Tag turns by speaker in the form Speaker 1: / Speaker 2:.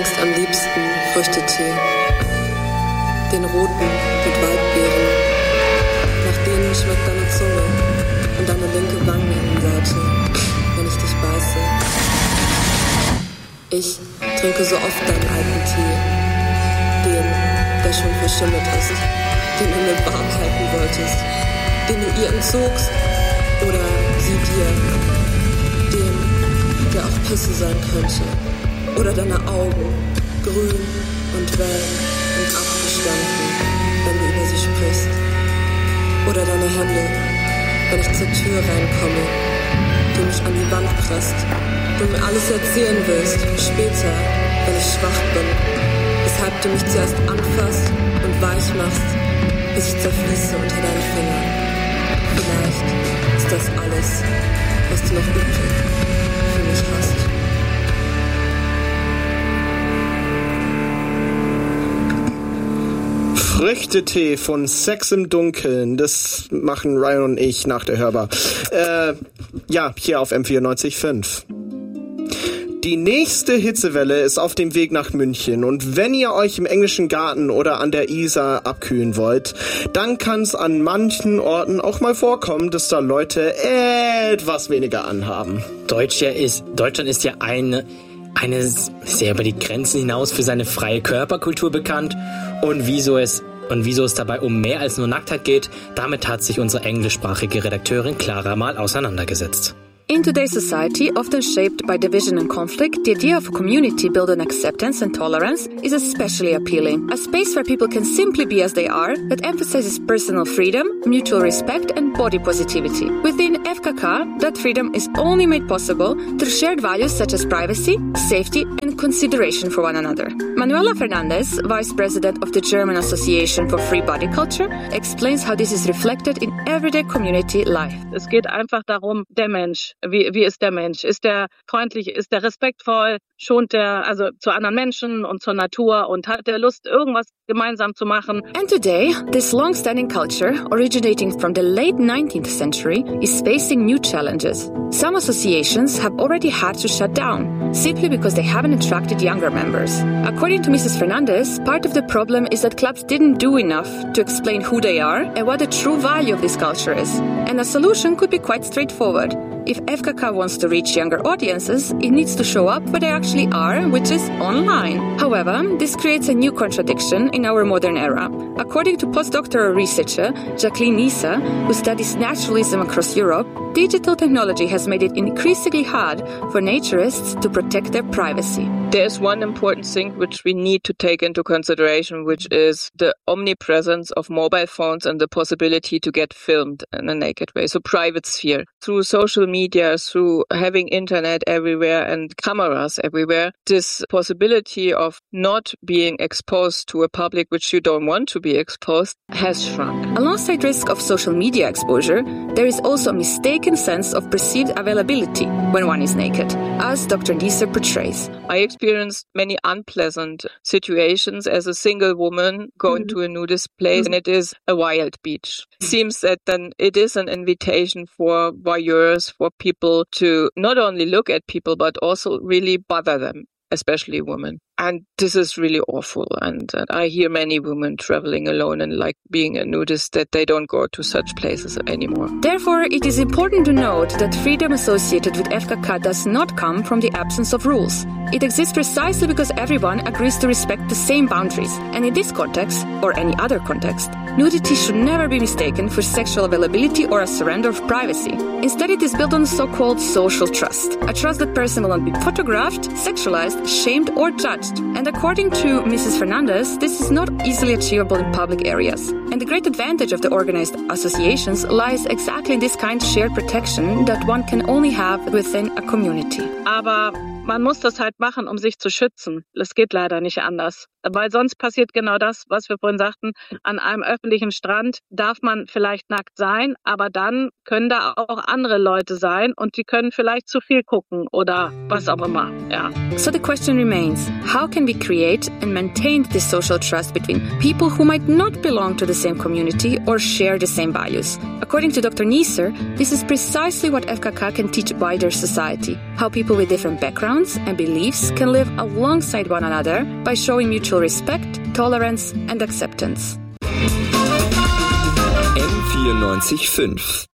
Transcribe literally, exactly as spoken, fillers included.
Speaker 1: trinkst am liebsten Früchtetee, den roten mit Waldbeeren. Nach denen schmeckt deine Zunge und deine linke Wangeninnenseite, wenn ich dich beiße. Ich trinke so oft deinen alten Tee, den, der schon verschimmelt ist, den du mir warm halten wolltest, den du ihr entzogst oder sie dir, den, der auch Pisse sein könnte, oder deine Augen, grün und welk und abgestanden, wenn du über sie sprichst, oder deine Hände, wenn ich zur Tür reinkomme, du mich an die Wand presst, du mir alles erzählen willst, später, wenn ich schwach bin, weshalb du mich zuerst anfasst und weich machst, bis ich zerfließe unter deinen Fingern. Vielleicht ist das alles, was du noch übrig für mich hast.
Speaker 2: Früchtetee von Sex im Dunkeln, das machen Ryan und ich nach der Hörbar. Äh, ja, hier auf M vierundneunzig Komma fünf. Die nächste Hitzewelle ist auf dem Weg nach München und wenn ihr euch im englischen Garten oder an der Isar abkühlen wollt, dann kann es an manchen Orten auch mal vorkommen, dass da Leute etwas weniger anhaben.
Speaker 3: Deutschland ist, Deutschland ist ja eine, eine sehr über die Grenzen hinaus für seine freie Körperkultur bekannt und wieso es Und wieso es dabei um mehr als nur Nacktheit geht, damit hat sich unsere englischsprachige Redakteurin Clara mal auseinandergesetzt.
Speaker 4: In today's society, often shaped by division and conflict, the idea of a community built on acceptance and tolerance is especially appealing. A space where people can simply be as they are, that emphasizes personal freedom, mutual respect and body positivity. Within F K K, that freedom is only made possible through shared values such as privacy, safety and consideration for one another. Manuela Fernandez, Vice President of the German Association for Free Body Culture, explains how this is reflected in everyday community life.
Speaker 5: Es geht einfach darum, der Mensch. Wie, wie ist der Mensch? Ist der freundlich? Ist der respektvoll? Schont der also zu anderen Menschen und zur Natur und hat der Lust, irgendwas gemeinsam zu machen?
Speaker 4: And today, this long-standing culture, originating from the late nineteenth century, is facing new challenges. Some associations have already had to shut down, simply because they haven't attracted younger members. According to Missus Fernandez, part of the problem is that clubs didn't do enough to explain who they are and what the true value of this culture is. And a solution could be quite straightforward. If F K K wants to reach younger audiences, it needs to show up where they actually are, which is online. However, this creates a new contradiction in our modern era. According to postdoctoral researcher Jacqueline Nisa, who studies naturalism across Europe, digital technology has made it increasingly hard for naturists to protect their privacy.
Speaker 6: There's one important thing which we need to take into consideration, which is the omnipresence of mobile phones and the possibility to get filmed in a naked way. So private sphere. Through social media, through having internet everywhere and cameras everywhere, this possibility of not being exposed to a public which you don't want to be exposed has shrunk.
Speaker 4: Alongside risk of social media exposure, there is also a mistaken sense of perceived availability when one is naked, as Doctor Nisa portrays.
Speaker 6: I experienced many unpleasant situations as a single woman going mm-hmm. to a nudist place, and it is a wild beach. It seems that then it is an invitation for voyeurs, for people to not only look at people, but also really bother them, especially women. And this is really awful. And uh, I hear many women traveling alone and like being a nudist that they don't go to such places anymore.
Speaker 4: Therefore, it is important to note that freedom associated with F K K does not come from the absence of rules. It exists precisely because everyone agrees to respect the same boundaries. And in this context, or any other context, nudity should never be mistaken for sexual availability or a surrender of privacy. Instead, it is built on so-called social trust, a trust that person will not be photographed, sexualized, shamed, or judged. And according to Missus Fernandez, this is not easily achievable in public areas. And the great advantage of the organized associations lies exactly in this kind of shared protection that one can only have within a community.
Speaker 5: Aber man muss das halt machen, um sich zu schützen. Es geht leider nicht anders. Weil sonst passiert genau das, was wir vorhin sagten. An einem öffentlichen Strand darf man vielleicht nackt sein, aber dann können da auch andere Leute sein und die können vielleicht zu viel gucken oder was auch immer. Ja.
Speaker 4: So the question remains, how how can we create and maintain this social trust between people who might not belong to the same community or share the same values? According to Doctor Neisser, this is precisely what F K K can teach wider society, how people with different backgrounds and beliefs can live alongside one another by showing mutual respect, tolerance and acceptance.
Speaker 7: M vierundneunzig Komma fünf